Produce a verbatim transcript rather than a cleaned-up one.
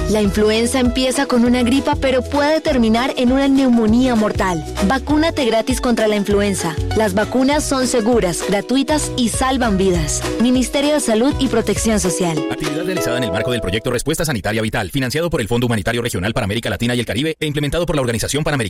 La influenza empieza con una gripa, pero puede terminar en una neumonía mortal. Vacúnate gratis contra la influenza. Las vacunas son seguras, gratuitas y salvan vidas. Ministerio de Salud y Protección Social. Actividad realizada en el marco del proyecto Respuesta Sanitaria Vital, financiado por el Fondo Humanitario Regional para América Latina y el Caribe e implementado por la Organización Panamericana